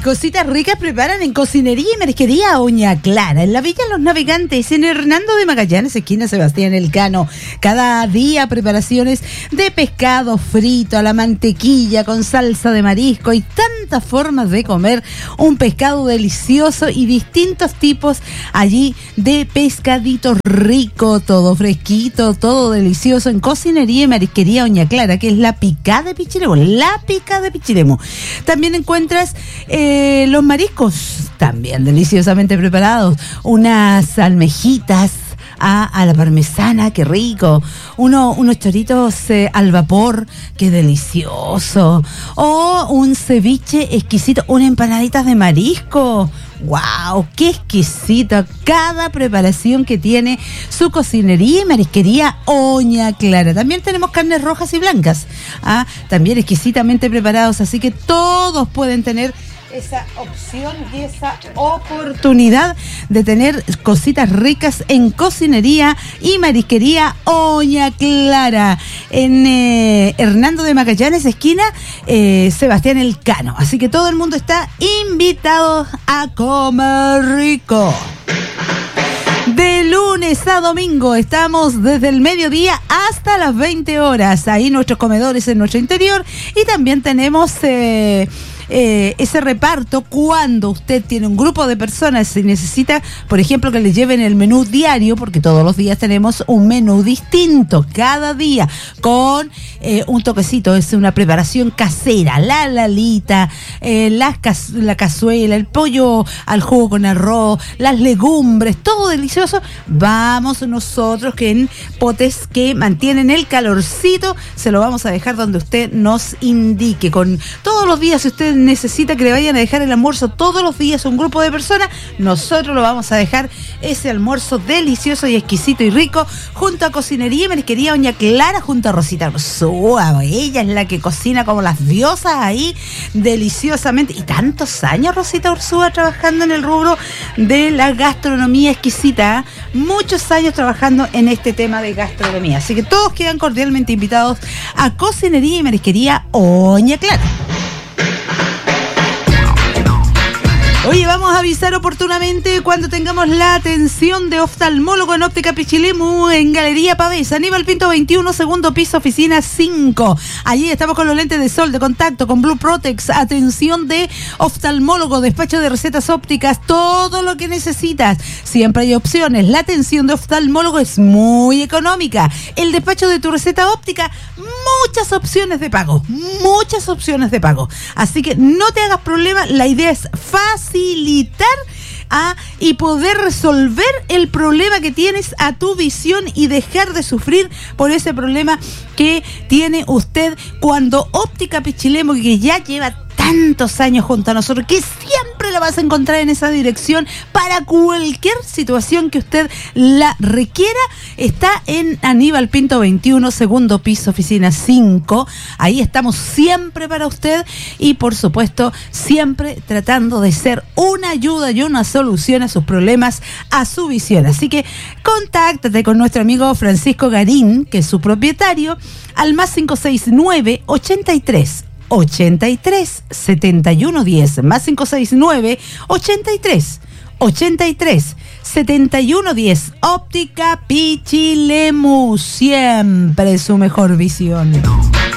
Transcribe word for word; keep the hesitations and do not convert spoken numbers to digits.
cositas ricas preparan en Cocinería y Marisquería Oña Clara, en la Villa Los Navegantes, en Hernando de Magallanes, esquina Sebastián Elcano. Cada día preparaciones de pescado frito a la mantequilla con salsa de marisco y tantas formas de comer un pescado delicioso y distintos tipos allí de pescadito rico, todo fresquito, todo delicioso en Cocinería y Marisquería Oña Clara, que es la Picá de Pichilemu, la Picá de Pichilemu. También encuentras eh, los mariscos, también deliciosamente preparados, unas almejitas a, a la parmesana, qué rico, Uno, unos choritos eh, al vapor, qué delicioso, o un ceviche exquisito, unas empanaditas de marisco. ¡Wow! ¡Qué exquisito! Cada preparación que tiene su Cocinería y Marisquería Oña Clara. También tenemos carnes rojas y blancas, ¿ah? También exquisitamente preparados, así que todos pueden tener esa opción y esa oportunidad de tener cositas ricas en Cocinería y Marisquería Oña Clara, en eh, Hernando de Magallanes, esquina eh, Sebastián Elcano. Así que todo el mundo está invitado a comer rico. De lunes a domingo estamos desde el mediodía hasta las veinte horas. Ahí nuestros comedores en nuestro interior, y también tenemos eh, eh, ese reparto cuando usted tiene un grupo de personas y necesita, por ejemplo, que le lleven el menú diario, porque todos los días tenemos un menú distinto, cada día, con eh, un toquecito, es una preparación casera, la lalita, eh, las cas- la cazuela, el pollo al jugo con arroz, las legumbres, todo delicioso. Vamos nosotros que en potes que mantienen el calorcito, se lo vamos a dejar donde usted nos indique. Con todos los días, si usted necesita que le vayan a dejar el almuerzo todos los días a un grupo de personas, nosotros lo vamos a dejar ese almuerzo delicioso y exquisito y rico junto a Cocinería y Marisquería Oña Clara, junto a Rosita Ursúa. Ella es la que cocina como las diosas ahí, deliciosamente. Y tantos años Rosita Ursúa trabajando en el rubro de la gastronomía exquisita, ¿eh? Muchos años trabajando en este tema de gastronomía. Así que todos quedan cordialmente invitados a Cocinería y Marisquería Oña Clara. Oye, vamos a avisar oportunamente cuando tengamos la atención de oftalmólogo en Óptica Pichilemu en Galería Pavés, Aníbal Pinto veintiuno, segundo piso, oficina cinco. Allí estamos con los lentes de sol de contacto, con Blue Protex, atención de oftalmólogo, despacho de recetas ópticas, todo lo que necesitas. Siempre hay opciones. La atención de oftalmólogo es muy económica. El despacho de tu receta óptica, muchas opciones de pago, muchas opciones de pago. Así que no te hagas problema, la idea es fácil. Facilitar a, y poder resolver el problema que tienes a tu visión y dejar de sufrir por ese problema que tiene usted cuando Óptica Pichilemu, que ya lleva tantos años junto a nosotros, que siempre la vas a encontrar en esa dirección para cualquier situación que usted la requiera. Está en Aníbal Pinto veintiuno, segundo piso, oficina cinco. Ahí estamos siempre para usted y, por supuesto, siempre tratando de ser una ayuda y una solución a sus problemas, a su visión. Así que contáctate con nuestro amigo Francisco Garín, que es su propietario, al más cinco seis nueve, ochenta y tres, ochenta y tres, setenta y uno diez, más cinco seis nueve, ochenta y tres, ochenta y tres, setenta y uno diez. Óptica Pichilemu, siempre su mejor visión.